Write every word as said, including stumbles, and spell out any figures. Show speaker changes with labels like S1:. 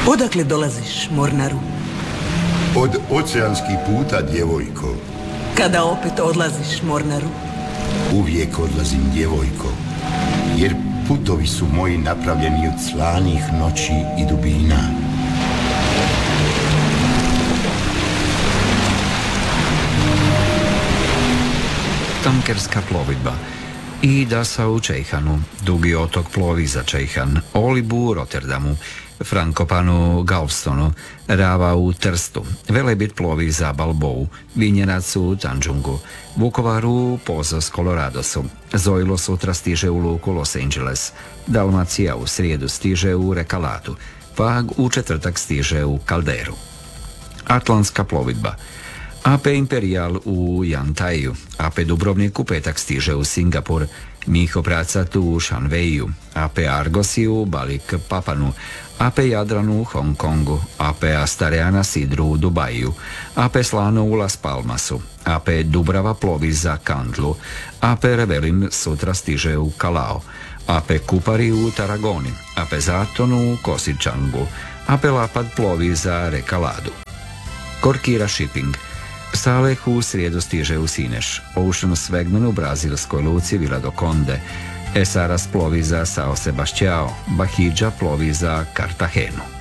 S1: Odakle dolaziš, mornaru?
S2: Od oceanskih puta, djevojko.
S1: Kada opet odlaziš, mornaru?
S2: Uvijek odlazim, djevojko, jer putovi su moji napravljeni od slanih noći i dubina.
S3: Tankerska plovidba. Ida sa u Čejhanu, Dugi otok plovi za Čejhan, Olibu u Rotterdamu, Frankopanu u Galvestonu, Rava u Trstu, Velebit plovi za Balbou, Vinjenac u Tanjungu, Vukovar u Pozos Coloradosu, Zojlo sutra stiže u luku Los Angeles, Dalmacija u srijedu stiže u Rekalatu, Pag u četvrtak stiže u Kalderu. Atlantska plovidba. A P Imperial u Jantaju, A P Dubrovnik u petak stiže u Singapur, Miho Pracat u Šanveju, A P Argosi u Balik Papanu, A P Jadran u Hong Kongu, A P Astareana Sidru u Dubaju, A P Slano u Las Palmasu, A P Dubrava plovi za Kandlu, A P Revelin sutra stiže u Kalao, A P Kupari u Taragoni, A P Zaton u Kosičangu, A P Lapad plovi za Rekaladu. Korkira Shipping. Saleh u srijedu stiže u Sineš, Ocean Swagman u brazilskoj luci Vila do Conde, Esaras plovi za Sao Sebastião, Bahidža plovi za Cartagenu.